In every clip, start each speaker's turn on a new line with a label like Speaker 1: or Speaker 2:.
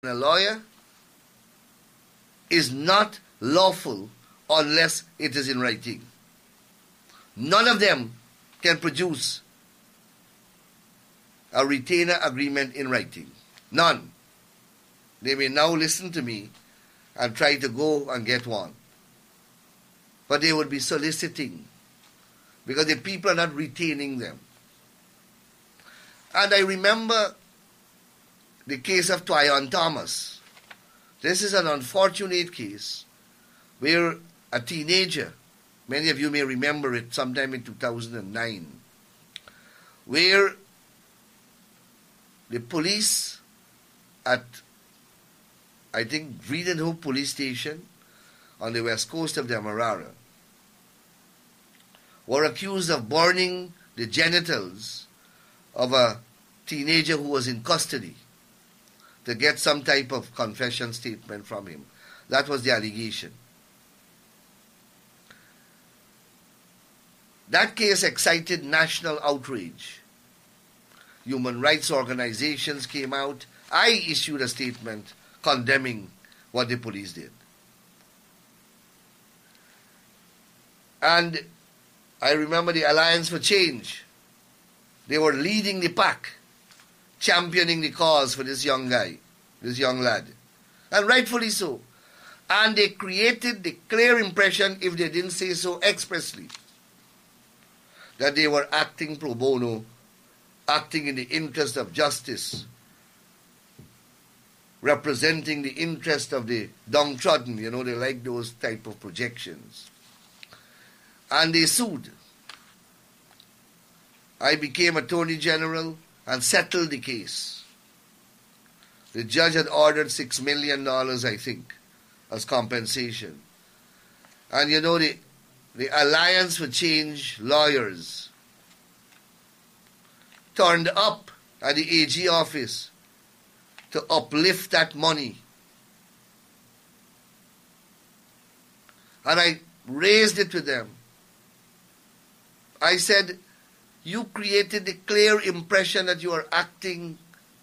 Speaker 1: a lawyer is not lawful unless it is in writing. None of them can produce a retainer agreement in writing. None. They may now listen to me and try to go and get one. But they would be soliciting because the people are not retaining them. And I remember the case of Twayon Thomas. This is an unfortunate case where a teenager, many of you may remember it sometime in 2009, where the police at, I think, Vredenhoek police station on the west coast of Demerara were accused of burning the genitals of a teenager who was in custody to get some type of confession statement from him. That was the allegation. That case excited national outrage. Human rights organizations came out. I issued a statement condemning what the police did. And I remember the Alliance for Change. They were leading the pack, championing the cause for this young guy, this young lad. And rightfully so. And they created the clear impression, if they didn't say so expressly, that they were acting pro bono, acting in the interest of justice, representing the interest of the downtrodden. You know, they like those type of projections. And they sued. I became Attorney General and settled the case. The judge had ordered $6 million, I think, as compensation. And you know, the Alliance for Change lawyers turned up at the AG office to uplift that money. And I raised it to them. I said, you created the clear impression that you are acting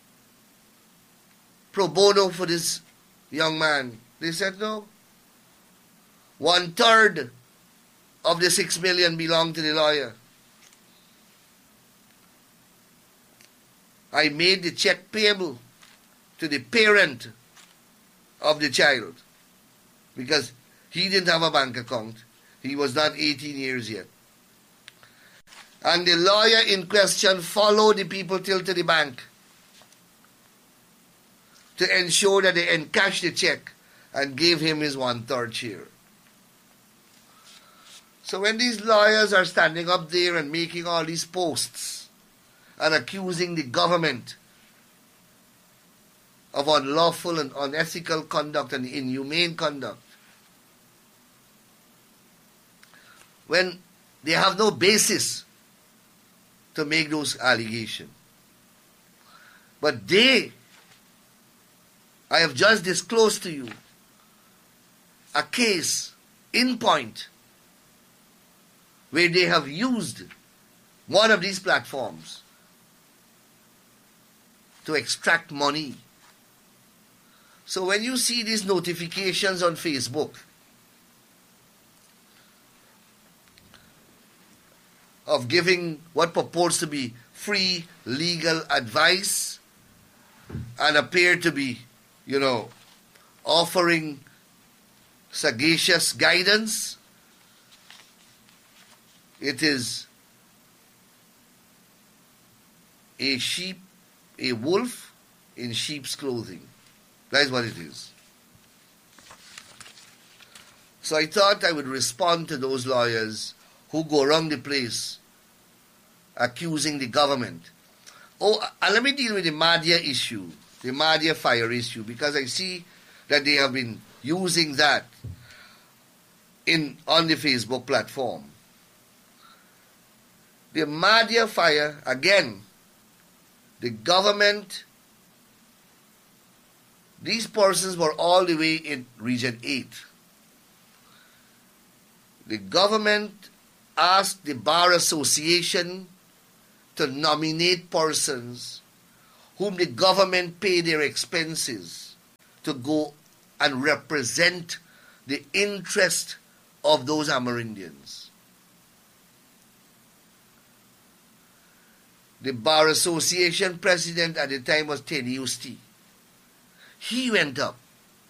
Speaker 1: pro bono for this young man. They said no. 1/3 of the $6 million belonged to the lawyer. I made the check payable to the parent of the child because he didn't have a bank account. He was not 18 years yet. And the lawyer in question followed the people till to the bank to ensure that they encashed the check and gave him his 1/3 share. So when these lawyers are standing up there and making all these posts and accusing the government of unlawful and unethical conduct and inhumane conduct, when they have no basis to make those allegations. But I have just disclosed to you a case in point where they have used one of these platforms to extract money. So when you see these notifications on Facebook of giving what purports to be free legal advice and appear to be, offering sagacious guidance, it is a wolf in sheep's clothing. That is what it is. So I thought I would respond to those lawyers who go around the place accusing the government. Oh, and let me deal with the Madhya issue, the Madhya fire issue, because I see that they have been using that on the Facebook platform. The Madhya fire, again, the government, these persons were all the way in Region 8. The government asked the Bar Association to nominate persons whom the government pay their expenses to go and represent the interest of those Amerindians. The Bar Association president at the time was Teddy Usti. He went up.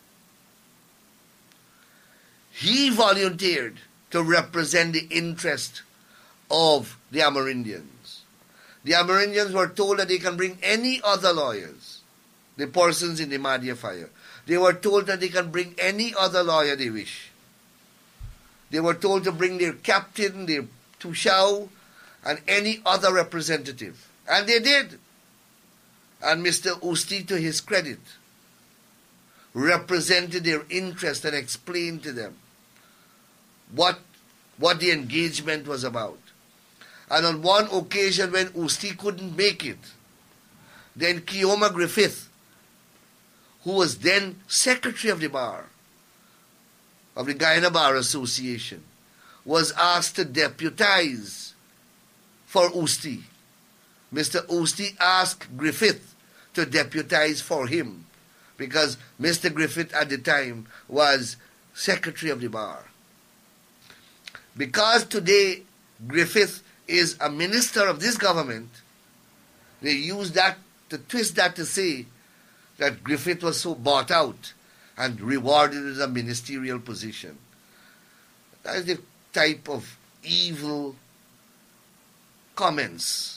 Speaker 1: He volunteered to represent the interest of the Amerindians. The Amerindians were told that they can bring any other lawyers, the persons in the Madhya fire. They were told that they can bring any other lawyer they wish. They were told to bring their captain, their tushao, and any other representative. And they did. And Mr. Usti, to his credit, represented their interest and explained to them what the engagement was about. And on one occasion when Usti couldn't make it, then Kioma Griffith, who was then secretary of the bar, of the Guyana Bar Association, was asked to deputize for Usti. Mr. Usti asked Griffith to deputize for him because Mr. Griffith at the time was secretary of the bar. Because today Griffith is a minister of this government, they use that to twist that to say that Griffith was so bought out and rewarded with a ministerial position. That is the type of evil comments.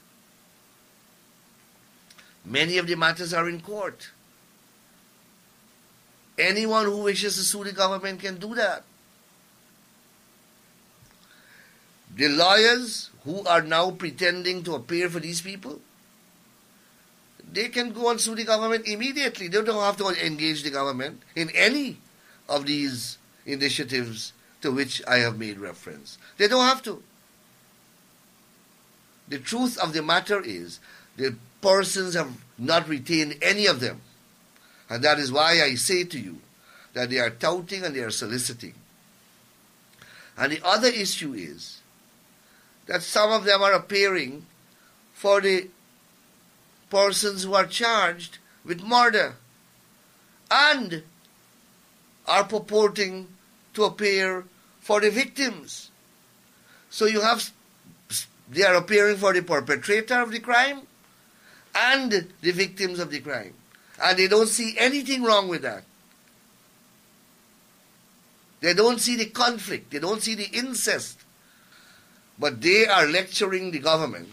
Speaker 1: Many of the matters are in court. Anyone who wishes to sue the government can do that. The lawyers who are now pretending to appear for these people, they can go and sue the government immediately. They don't have to engage the government in any of these initiatives to which I have made reference. They don't have to. The truth of the matter is the persons have not retained any of them. And that is why I say to you that they are touting and they are soliciting. And the other issue is that some of them are appearing for the persons who are charged with murder and are purporting to appear for the victims. So you have, they are appearing for the perpetrator of the crime and the victims of the crime. And they don't see anything wrong with that. They don't see the conflict. They don't see the incest. But they are lecturing the government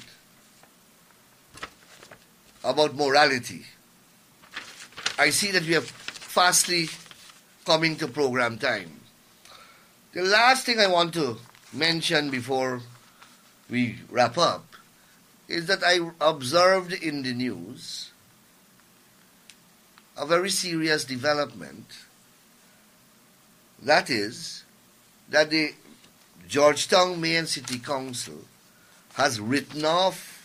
Speaker 1: about morality. I see that we are fastly coming to program time. The last thing I want to mention before we wrap up is that I observed in the news a very serious development. That is, that the Georgetown Mayor and City Council has written off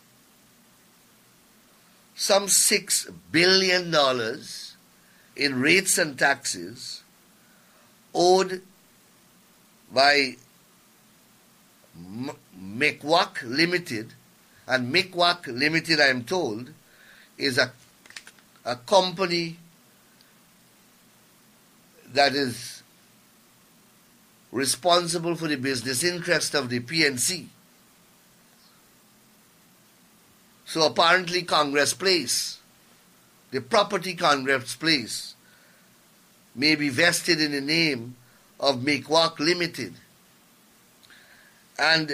Speaker 1: some $6 billion in rates and taxes owed by McWack Limited. And McWack Limited, I am told, is a company that is responsible for the business interest of the PNC. So apparently Congress Place, the property Congress Place, may be vested in the name of McWack Limited. And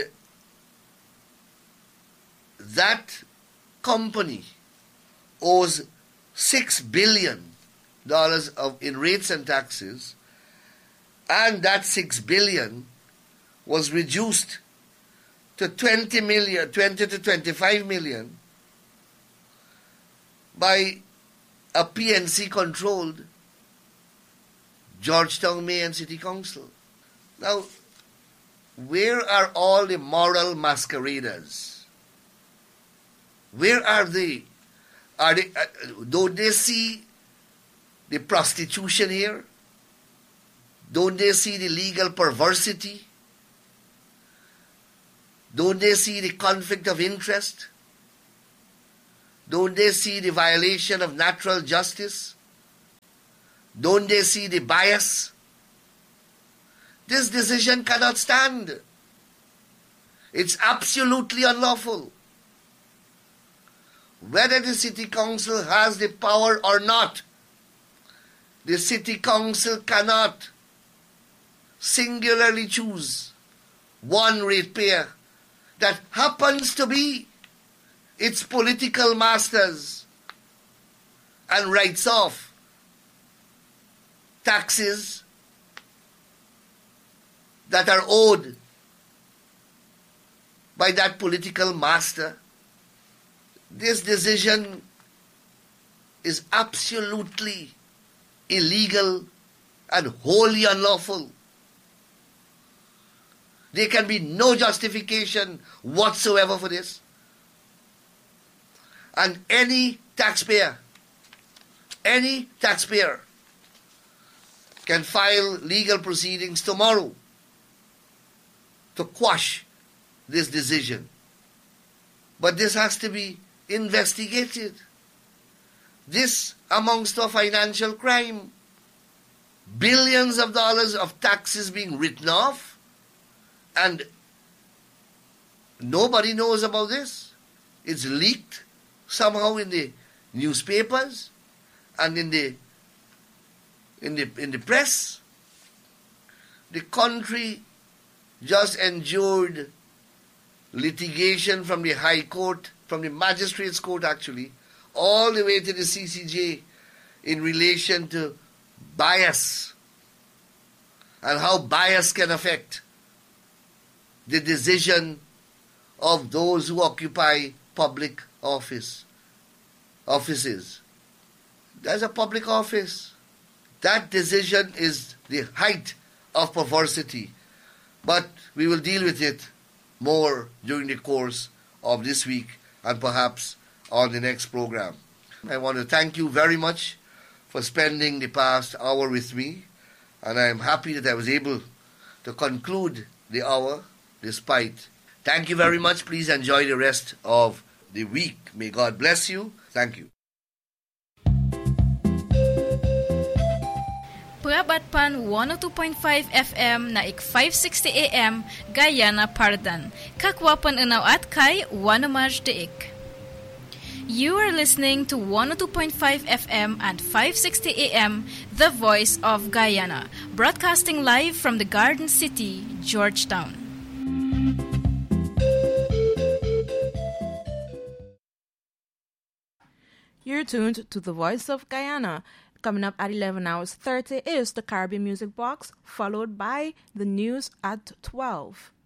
Speaker 1: that company owes $6 billion in rates and taxes, and that $6 billion was reduced to $20 to $25 million by a PNC-controlled Georgetown Mayor and City Council. Now, where are all the moral masqueraders? Where are they? Don't they see the prostitution here? Don't they see the legal perversity? Don't they see the conflict of interest? Don't they see the violation of natural justice? Don't they see the bias? This decision cannot stand. It's absolutely unlawful. Whether the city council has the power or not, the city council cannot singularly choose one ratepayer that happens to be its political masters and writes off taxes that are owed by that political master. This decision is absolutely illegal and wholly unlawful. There can be no justification whatsoever for this. And any taxpayer can file legal proceedings tomorrow to quash this decision. But this has to be investigated. This amounts to a financial crime. Billions of dollars of taxes being written off, and nobody knows about this. It's leaked somehow in the newspapers and in the press. The country just endured litigation from the High Court, from the Magistrates Court actually, all the way to the CCJ in relation to bias and how bias can affect the decision of those who occupy public offices. There's a public office. That decision is the height of perversity. But we will deal with it more during the course of this week and perhaps on the next program. I want to thank you very much for spending the past hour with me, and I am happy that I was able to conclude the hour despite. Thank you very much. Please enjoy the rest of the week. May God bless you. Thank you.
Speaker 2: Prabatpan 102.5 FM na ik 560 AM Guyana Pardan. Kakwapan unaw at kay Wanamaj Deik. You are listening to 102.5 FM and 560 AM, The Voice of Guyana, broadcasting live from the Garden City, Georgetown.
Speaker 3: You're tuned to The Voice of Guyana. Coming up at 11 hours 30 is the Caribbean Music Box, followed by the news at 12.